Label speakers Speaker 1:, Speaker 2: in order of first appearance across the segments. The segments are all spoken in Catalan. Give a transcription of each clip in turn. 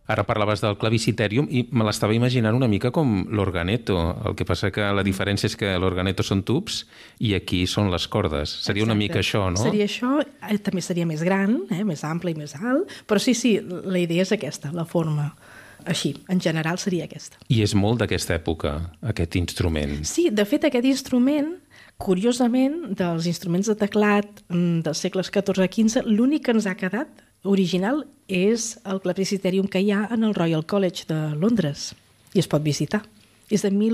Speaker 1: Ara parlaves del clavicitèrium i me l'estava imaginant una mica com l'organeto. El que passa que la diferència és que l'organeto són tubs i aquí són les cordes. Seria una mica això, no?
Speaker 2: Seria això, també seria més gran, més ample i més alt, però sí, la idea és aquesta, la forma. Així, en general seria aquesta.
Speaker 1: I és molt d'aquesta època, aquest instrument.
Speaker 2: Sí, de fet, aquest instrument, curiosament, dels instruments de teclat dels segles XIV-XV, l'únic que ens ha quedat original és el clavicitèrium que hi ha en el Royal College de Londres i es pot visitar. És de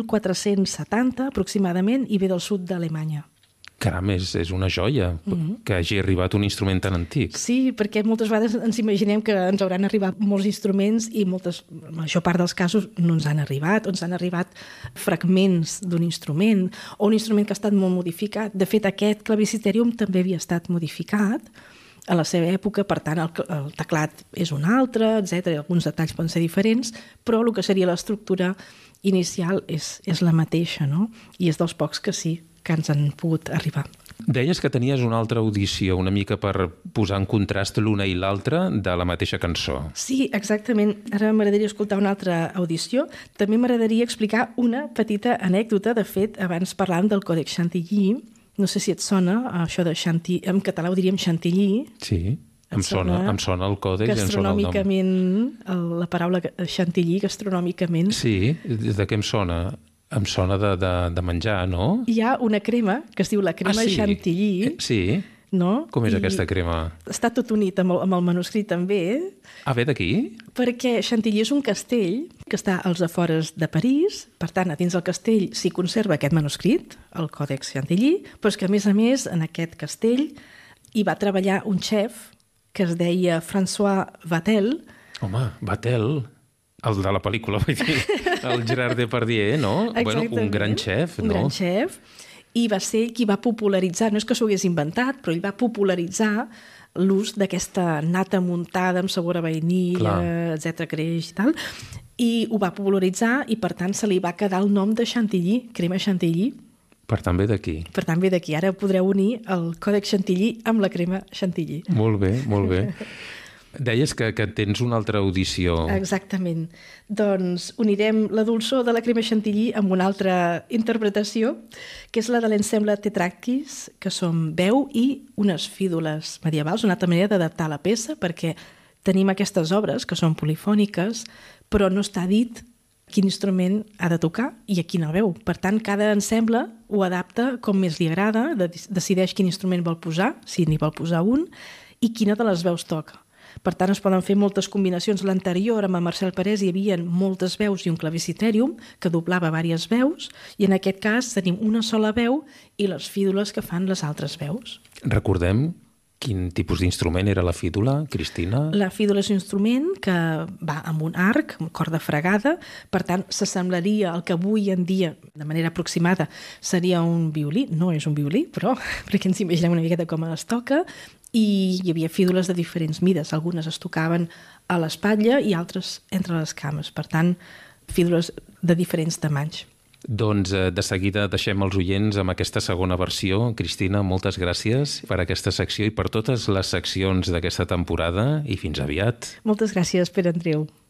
Speaker 2: 1470 aproximadament i ve del sud d'Alemanya.
Speaker 1: Caram, és una joia que hagi arribat un instrument tan antic.
Speaker 2: Sí, perquè moltes vegades ens imaginem que ens hauran arribat molts instruments i la major part dels casos no ens han arribat, o ens han arribat fragments d'un instrument o un instrument que ha estat molt modificat. De fet, aquest clavicitèrium també havia estat modificat a la seva època, per tant, el teclat és un altre, etc. Alguns detalls poden ser diferents, però el que seria l'estructura inicial és la mateixa, no? I és dels pocs que sí, que ens han pogut arribar.
Speaker 1: Deies que tenies una altra audició, una mica per posar en contrast l'una i l'altra de la mateixa cançó.
Speaker 2: Sí, exactament. Ara m'agradaria escoltar una altra audició. També m'agradaria explicar una petita anècdota. De fet, abans parlàvem del Còdex Chantilly. No sé si et sona això de Chantilly. En català ho diríem Chantilly.
Speaker 1: Sí, em sona el còdex i em sona el nom.
Speaker 2: Gastronòmicament, la paraula Chantilly, gastronòmicament.
Speaker 1: Sí, de què em sona? Em sona de menjar, no?
Speaker 2: Hi ha una crema que es diu la crema Chantilly.
Speaker 1: Sí.
Speaker 2: No?
Speaker 1: Com és aquesta crema?
Speaker 2: Està tot unit amb el manuscrit també.
Speaker 1: Ve d'aquí?
Speaker 2: Perquè Chantilly és un castell que està als afores de París, per tant, a dins del castell s'hi conserva aquest manuscrit, el Còdex Chantilly, però és que, a més, en aquest castell hi va treballar un xef que es deia François Vatel.
Speaker 1: Home, Vatel, el de la pel·lícula, vull dir, el Gerard Depardieu, no?
Speaker 2: Exactament.
Speaker 1: Bueno, un gran xef, no?
Speaker 2: Un gran xef. I va ser ell qui va popularitzar, no és que s'ho hagués inventat, però ell va popularitzar l'ús d'aquesta nata muntada amb sabor a vainilla, etc., creix i tal, i ho va popularitzar i, per tant, se li va quedar el nom de Chantilly, crema Chantilly.
Speaker 1: Per tant, ve d'aquí.
Speaker 2: Per tant, ve d'aquí. Ara podreu unir el Còdex Chantilly amb la crema Chantilly.
Speaker 1: Molt bé, molt bé. Deies que tens una altra audició.
Speaker 2: Exactament. Doncs unirem la dolçor de la crema Chantilly amb una altra interpretació, que és la de l'ensemble Tetractis, que són veu i unes fídules medievals, una altra manera d'adaptar la peça, perquè tenim aquestes obres que són polifòniques, però no està dit quin instrument ha de tocar i a quina veu. Per tant, cada ensemble ho adapta com més li agrada, decideix quin instrument vol posar, si n'hi vol posar un, i quina de les veus toca. Per tant, es poden fer moltes combinacions. L'anterior, amb Marcel Parés, hi havia moltes veus i un clavicitèrium que doblava diverses veus, i en aquest cas tenim una sola veu i les fídules que fan les altres veus.
Speaker 1: Recordem quin tipus d'instrument era la fídula, Cristina?
Speaker 2: La fídula és un instrument que va amb un arc, amb corda fregada, per tant, s'assemblaria al que avui en dia, de manera aproximada, seria un violí. No és un violí, però perquè ens imaginem una miqueta com es toca, i hi havia fídules de diferents mides. Algunes es tocaven a l'espatlla i altres entre les cames. Per tant, fídules de diferents tamanys.
Speaker 1: Doncs de seguida deixem els oients amb aquesta segona versió. Cristina, moltes gràcies per aquesta secció i per totes les seccions d'aquesta temporada i fins aviat.
Speaker 2: Moltes gràcies, Pere Andreu.